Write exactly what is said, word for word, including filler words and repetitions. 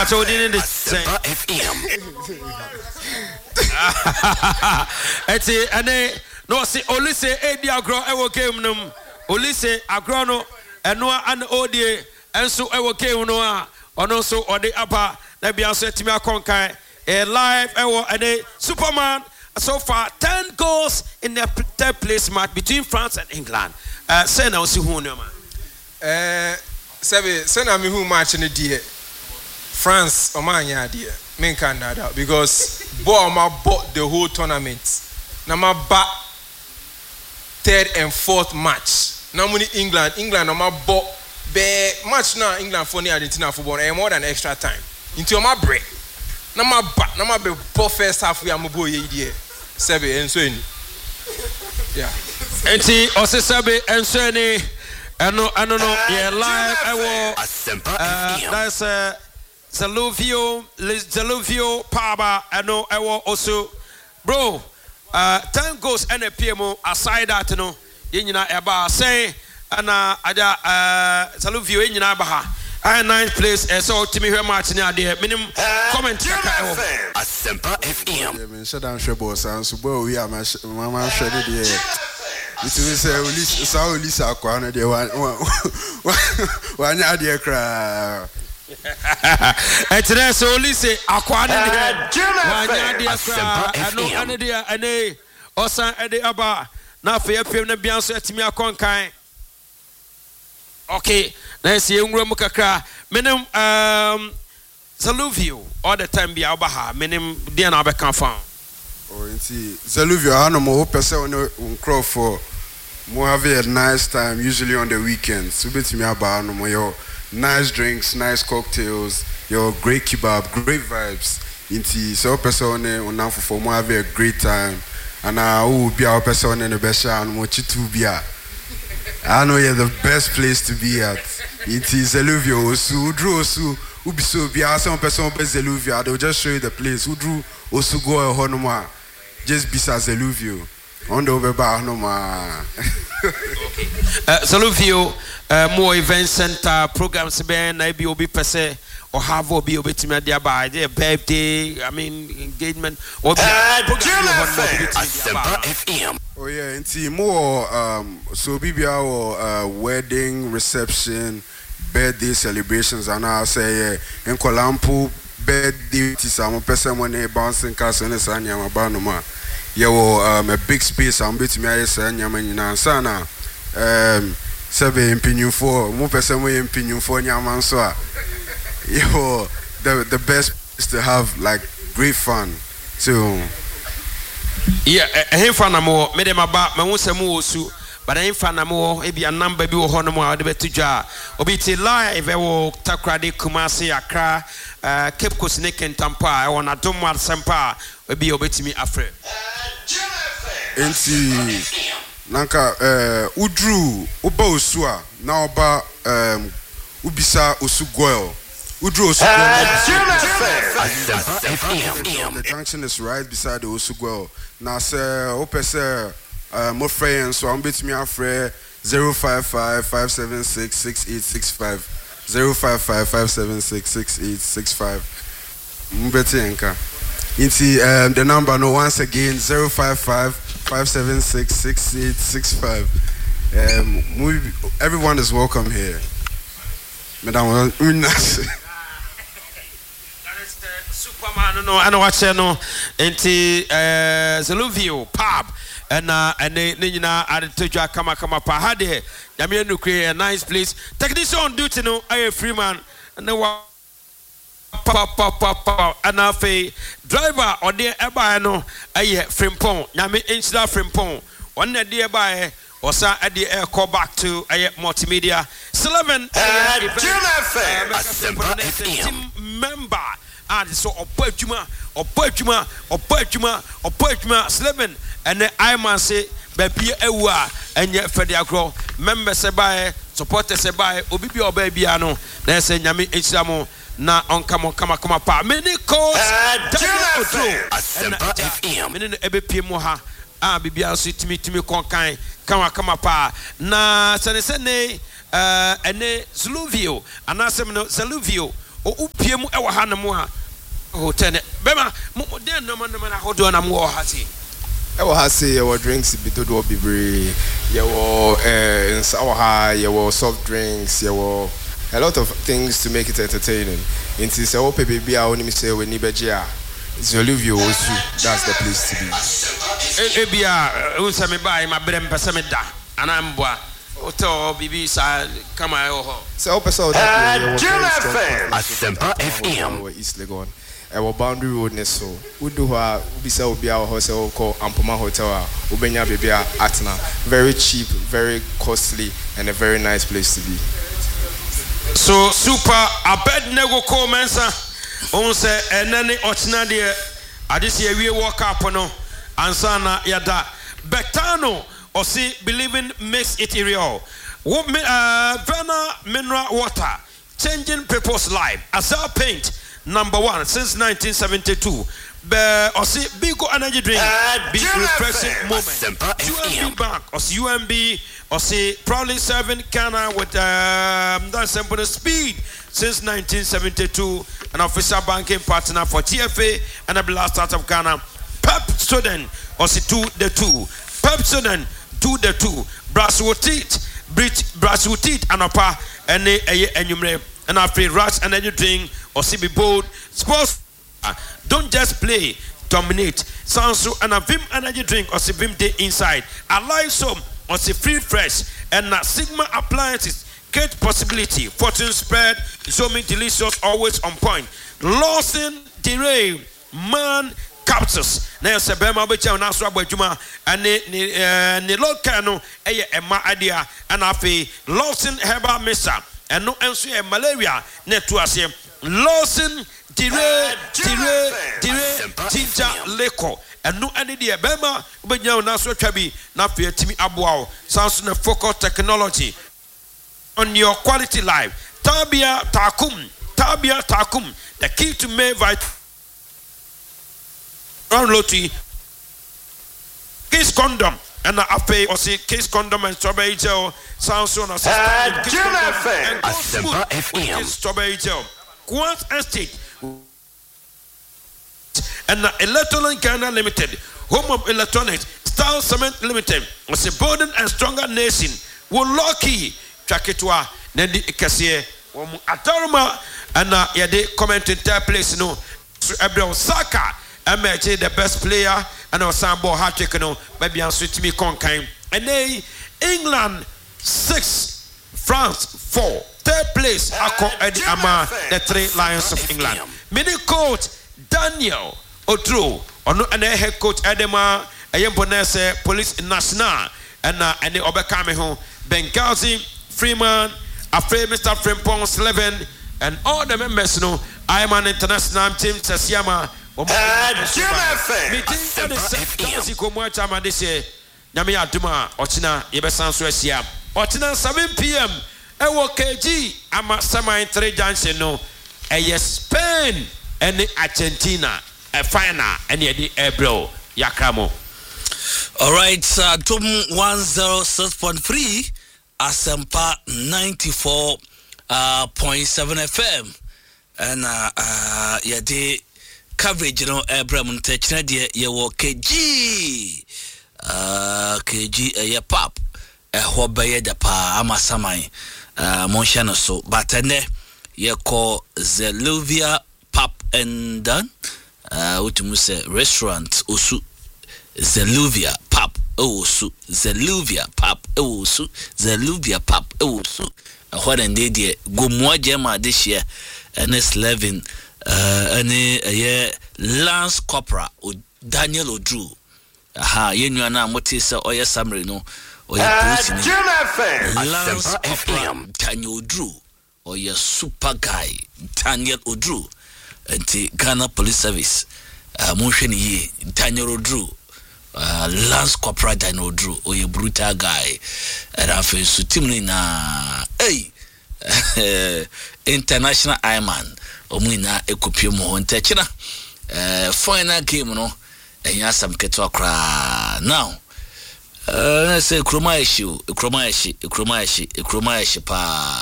but you didn't the same. Eti ane no si Olise edi agro ewo game num. Olise agro no eno an odie enso ewo game no a ono so ode apa na bia so etimi akonkan a live ewo ane Superman so far ten goals in the third place match between France and England. Uh say na osi hu no man. Eh Sebe say na me hu match ni die. France omanya die. Men can that because ball ma bought the whole tournament. Na ma ba third and fourth match. Na money England, England na ma bought be match na England for ni Argentina football and more than extra time. Into ma break. Na ma ba na ma be ball first half we am boy ye die. Sebe enso ni. Yeah. Enti ose sebe enso ni eno eno no yeah live I will that's uh Zaluvio, Zaluvio, Paba, and no, I will also, bro. Uh, ten goals and a P M O aside that, you know, in Eba say, and uh, uh, Zaluvio in Yabaha. I ninth place, and so Timmy Martin, dear minimum comment. A Semper F M. Shut down, Shebo, and so we are my mamma shredded here. It will say, Lisa, Lisa, Kwana, dear one, one idea cry. And today, so Lise, Aquana, I know, and dear, and a Osa, and the Abba, now for your film, the Beyonce at me, a conkai. Okay, let's see, Mukaka, Minim, um, Zaluvio, all the time be Abaha, Minim, dear Nabekan farm. Oh, you see, Zaluvio, I know more person on crow for more have a nice time, usually on the weekends. So, bet me about no more. Nice drinks, nice cocktails, your great kebab, great vibes. Inti so person on now for more have a great time. And I will be our person in the best and what you to be at. I know you're the best place to be at. It is Zeluvio, Osu, Udru Osu, Ubi so be some person best Zeluvio. They'll just show you the place. Udru Osu go a honoma. Just beside Zeluvio. On the over bar no ma. Zeluvio. Uh, more event center programs ben na be obi pese or have obi obi to me there by their birthday I mean engagement or F M. Oh yeah, and more um so bibia or uh, wedding reception birthday celebrations and I say in Kolampo birthday to some person when they bouncing castle and sanya abanoma yeah um a big space I'm bit me I say nyama nyina sana um Seven opinion for more person way opinion for nyaman so yo the the best is to have like great fun so yeah eh fun mo me dem aba me hu sem osu but eh fun mo e bia number bi wo ho no mo a de betudwa obi ti live e wo Takrade Kumasi Accra uh, Cape Coast ne Kentampa e wona Domwad Sempa e bi obetimi afre enti Nanka eh udru oba osua na oba um ubisa osu goil udru osu goil the junction is right beside the osu goil na say opese uh mo friend so am betimi afre zero five five five seven six six eight six five zero five five five seven six six eight six five mbeti enka inti um the number no once again zero five five five seven six six eight six five. Um, we, everyone is welcome here. Madam, Superman, no, I know what you know. Enti Zaluvio, pub, and uh, and they, you know, I told you I come, come up. I had it. I mean, to create a nice place. Technician on duty, no, I a free man, and the one. Pop, pop, pop, pop, and I say, driver or dear Eba, no, I frimpon, Yami Insta frimpon, one dear by or sa at the air call back to a multimedia. Sullivan, member, and so or Perjuma, or Perjuma, or Perjuma, or Perjuma, Sullivan, and then I must say, Baby Ewa, and yet for the agro, members say by, supporters say by, Obi or Babyano, they say Yami Instamo. Na on come on come on come on pa many calls many ebe P M ha ah bibia so timi timi konkan come come pa na sene sene eh ene Zaluvio anasem no Zaluvio o upie mu e wa ha no mu a hotel ne bema mo den no mo no na hodo na mo ha ti e wa ha say your drinks bi dodo bibre your eh nsa wa ha your soft drinks your a lot of things to make it entertaining. Into say ope baby a oni me say we ni beje a Zeluvio Osu, that's the place to be. E bia o se me bai ma brem pese me da anambwa oto bibi sa kama e ho say ope so that Asempa F M East Legon our boundary road ne so would ha be say obi a ho say call Ampoma Hotel a obenya baby a atna very cheap, very costly and a very nice place to be. So super Abednego ko mensa on say enani ochina de adisi ewie work up no ansana yada Betano or see believing makes it real. What uh Vena mineral water changing people's life. Azar paint number one since nineteen seventy-two. Be or see Bigo energy drink be refreshing moment. U M B Bank or see U M B or see proudly serving Ghana with um that simple speed since nineteen seventy-two, an official banking partner for T F A and the last start of Ghana. Pep student or see two the two. Pep student two the two. Braswotit, Brit Braswotit and apa and a enumere and after rush and energy drink or see be bold sports. Don't just play, dominate. Sansu and a Vim energy drink or see Vim day inside. Alive some or see free fresh and a Sigma appliances. Great possibility. Fortune spread. Zooming delicious, always on point. Lawson Delay Man Capsules. Now Sebema Becha Nasra Bajuma and the local Emma idea and afi Lawson Herbal Mesa and no answer malaria netuasia. Lawson Dire, dire, dire, ginger, leko, and no any dear Bema, but now Nasra Chabi, Nafi, Timmy Abuao, Samsung Focal Technology on your quality life. Tabia Takum, Tabia Takum, the key to make vital. Loti, Case condom, and a pay or see case condom and strawberry gel, Samsung or Asempa F M strawberry gel. Quant Estate and Electronic Ghana Limited, home of electronics, Star Cement Limited, was a bold and stronger nation. Will lucky Chaketwa, Nandi Kasie, Atarma, and Yade comment in third place. No, Abdul Saka, M H A, the best player, and our Sambo Hatchik, no, maybe I'm switching me Conkain. And they England six, France four. Third place, Ako Eddie Ama, the three Lions of England. Mini coach Daniel Odro, and the head coach Edema, Ayambonese Police National, and uh, and the Obekameho, Benghazi, Freeman, Afraid Mister Frimpong, Sleven, and all the members know I am an international team, Sasiama, Namia Duma, Ochina, Yebesan Suecia, Ochina, seven p m. Ewo K G ama sama in three junction no eye Spain and Argentina a final and the Ebro Yakamo. All right, uh, Tom one oh six point three Asempa ninety-four point seven F M and uh, uh yeah the coverage you know Ebro Montechna de yewo K G uh K G a pop a hobe da pa ama samai Uh, Monshana so, but then you call Zeluvia Pub and Done, uh, which we say restaurant, Osu Zeluvia Pub, Osu Zeluvia Pub, Osu Zeluvia Pub, Osu. What and they did go more Gemma this year, and it's eleven, uh, and a year Lance Copra or Daniel Odru. Aha, you know, I'm what is or your summary, no. Or your Lance Copra, Daniel Drew, or your super guy, Daniel Odru, and the Ghana Police Service, uh, motion ye, Daniel Odru, uh, Lance Copra, Daniel Odru, or your brutal guy, and I feel so timely na, hey, international Ironman, or Mina Ecopium on Techina, uh, final game, no, and you have some ketokra now. Uh, say Kroma issue, Kroma issue, Kroma issue, Kroma issue, pa